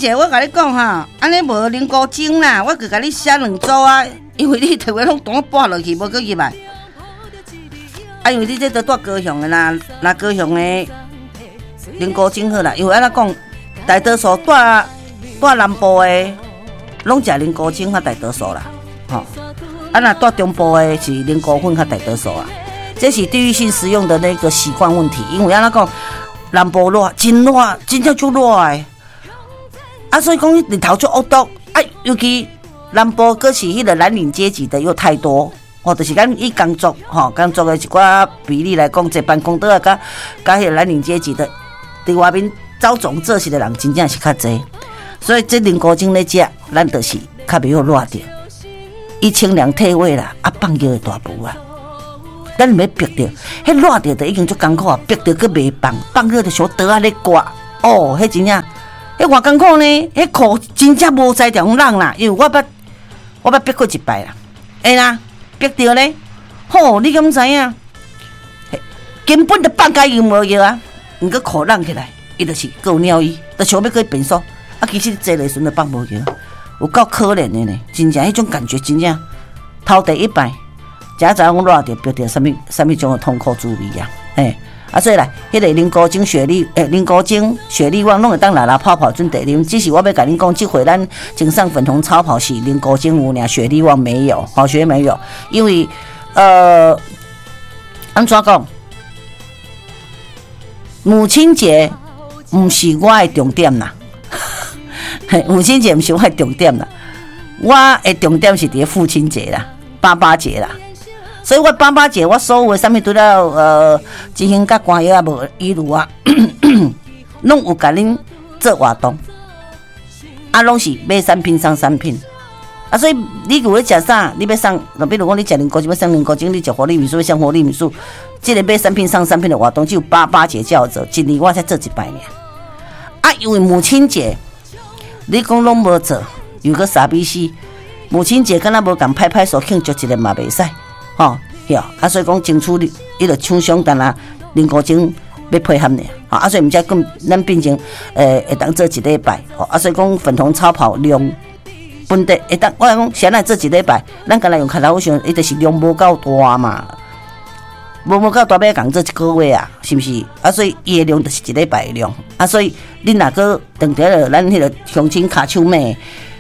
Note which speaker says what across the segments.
Speaker 1: 姐，我甲你讲哈，安尼无啉古精啦，我就甲你写2组啊，因为你摕话拢当拨落去，无搁入来。啊，因为你这都住高雄的啦，那高雄的啉古精好啦，因为安怎讲，大多数住南部的，拢食啉古精较大多数啦，吼。啊，那住中部的是啉古粉较大多数啊，这是地域性食用的那个习惯问题。因为安怎讲，南部热，真热，真正就热的。啊，所以讲日头就恶毒啊，尤其南部搁是迄个蓝领阶级的又太多，就是咱以工作工作的一寡比例来讲，坐办公桌啊，甲迄个蓝领阶级的，伫外面走总做事的人真正是较济，所以这啉古精咧食，咱就是较袂好热着，伊清凉退位啦，啊放尿的大补啊，咱袂逼着，迄热着就已經足艱苦啊，逼着佫袂放尿就小倒啊咧刮，哦，迄真正。迄偌艰苦呢？迄苦真正无在条人啦，因为我捌逼过一摆啦，会啦，逼着咧，吼，你敢知影？根本就放假又无药啊，毋过苦冷起来，伊就是够鸟伊，就想要去变数，啊，其实坐咧时阵就放无药，有够可怜的呢，真正迄种感觉真正头第一摆，食早讲热着，逼着什么种的痛苦滋味啊，啊，所以啦，迄个啉古精雪莉，啉古精雪莉旺拢会当拉泡准地啉。只是我要甲恁讲，这回咱井上粉红超跑是啉古精有呢，雪莉旺没有，好学没有，因为安怎讲？母亲节毋是我的重点啦，母亲节毋是我的重点啦，我的重点是伫父亲节啦、爸爸节啦。所以我爸爸节我所有的啥物除了执行甲官药啊无医如啊，拢有甲恁做活动，啊，拢是买产品送产品，啊，所以你如果食啥，你要送，比如讲你食零古精，要送零古精，你食活力米素，要送活力米素，这个买产品送产品的活动，只有爸爸节才有做，一年我才做一摆呢。啊，因为母亲节，你讲拢无做，有个傻逼死，母亲节敢若无共拍拍手庆祝一个嘛袂使。啊，所以讲争取伊就厂商但啊，啉古精要配合呢，啊，所以毋才讲咱变成会当做一礼拜，啊，所以讲粉红超跑量本地会当，我讲先来做一礼拜，咱干来用卡拉好想，伊就是量无够大嘛，无够大要共做一个月啊，是毋是？啊，所以伊的量就是一礼拜的量，啊，所以恁若个等着了，咱迄个乡亲卡手妹。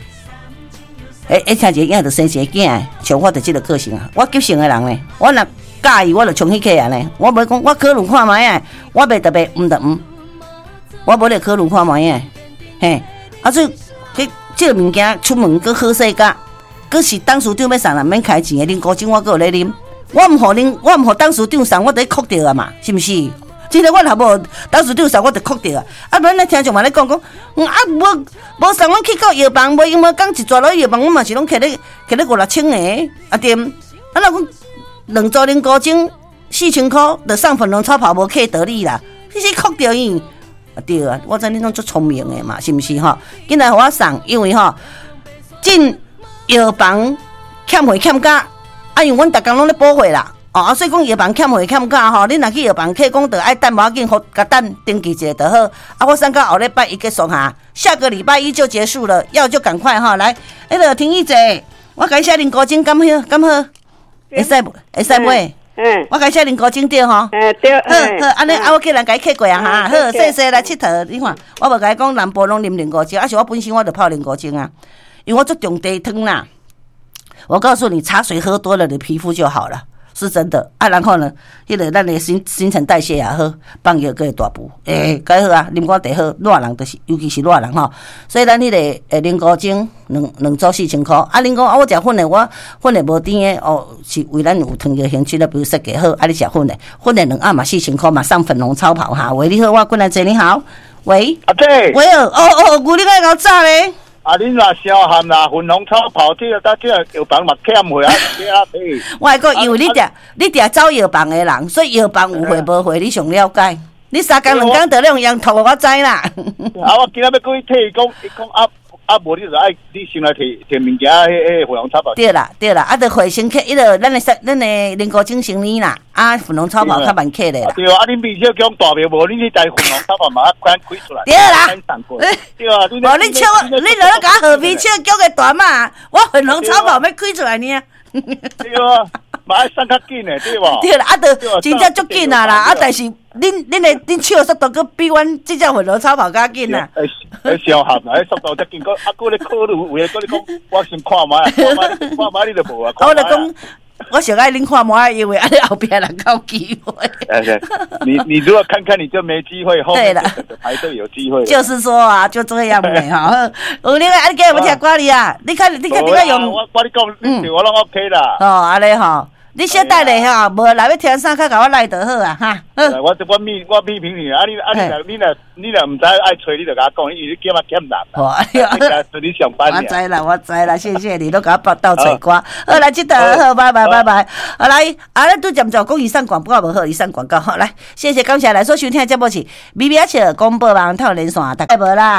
Speaker 1: 听一个囝就生一个囝，像我就这个个性啊。我急性的人呢，我若介意，我就冲去客啊呢。我袂讲，我考虑看卖啊，我袂特别毋得毋，我无咧考虑看卖啊。嘿，啊所以这个物件出门搁好势个，搁是董事长要送人免开钱的，啉古精我搁有咧啉。我毋互恁，我毋互董事长送，我得哭着啊嘛，是毋是？即个我若无董事长送，我就哭着啊！啊，咱咧听众嘛咧讲，啊，无送我去到药房，无因为讲一抓落药房，我嘛是拢摕咧5-6千个，啊对。啊，若讲2组啉古精4000块，就送粉红超跑无客道理啦，你是哭着伊。啊对啊，我知恁拢足聪明的嘛，是毋是吼？紧来互我送，因为吼进药房欠货欠价，啊，因为阮逐工拢咧补货啦。啊，所以讲药房欠货欠价吼，恁若去药房客讲，就爱等无要紧，甲等登记一下就好。啊，我送到后礼拜一结束哈，下个礼拜一就结束了，要就赶快哈来。迄个听一者，我甲你写啉古精敢好敢好，会使买。我甲你写啉古精对吼。
Speaker 2: 对。
Speaker 1: 好，安尼啊，我叫人甲伊客过啊哈。好，谢谢来佚佗。你看，我无甲你讲南部拢啉啉古精，而且我本身我就泡啉古精啊，因为我做中地汤啦。我告诉你，茶水喝多了，你皮肤就好了。是真的啊，然后呢，迄个咱的新陈代谢也好，放药个大补，介好啊，啉寡茶好，热人就是，尤其是热人吼。所以咱迄个啉古精两组4000块，啊，恁讲啊，我食粉的，我粉的无甜的哦，是为咱有糖的兴趣了，比如设计好，啊，你食粉的两盒嘛4000块嘛，送粉红超跑哈。喂，你好，我过来坐，你好，喂，
Speaker 2: 阿姐，
Speaker 1: 喂哦，牛你个搞早咧。
Speaker 2: 啊，恁若消汗啦，粉红超跑这个，这个药房嘛欠货啊，
Speaker 1: 我还讲，因为你定走药房的人，所以药房有货无货，你上了解。你3工2工得两样头，我知啦。
Speaker 2: 啊，我今仔要过去替伊讲啊， 啊，无你就爱你先来摕物件，迄粉红草包。
Speaker 1: 对啦，啊，着回先客，伊着咱的零股精行李啦，啊，粉红草包较慢客的啦。
Speaker 2: 对啊，恁米小强大庙无，恁迄台粉红草包嘛快开出来。
Speaker 1: 对啦，
Speaker 2: 对啊，
Speaker 1: 无你笑，你落咧甲河米笑叫个大嘛，我粉红草包要开出来呢。
Speaker 2: 对啊，嘛爱送较紧的，对无？
Speaker 1: 对啦，啊，着真正足紧啊啦，啊，但是恁手的速度佫比阮即只粉红草包较紧啊。
Speaker 2: 小合啦，速度则紧，佫咧考虑，有诶佫咧讲，我先看卖，看卖你就无啊。
Speaker 1: 我就讲，我上爱恁看卖，因为安尼后壁人较有机会。
Speaker 2: 你如果看看你就没机会，后面排队有机会。
Speaker 1: 就是说啊，就这样的哈。有你安尼叫有听歌哩啊？你看用。
Speaker 2: 我你讲，你我拢 OK 啦。
Speaker 1: 哦，安尼吼。你小等咧吼，无来要听啥，较甲我来就好啊哈。
Speaker 2: 我批评你啊！你若唔知爱吹，你就甲我讲，因为你今仔欠人。哦，准你上班。
Speaker 1: 我知啦，谢谢你都甲我斗吹歌。好，来，这段好，拜拜。好来，咱拄暂讲以上广告无好，以上广告好来，谢谢感谢来所收听的节目是咪咪啊笑广播网透连线，大概无啦。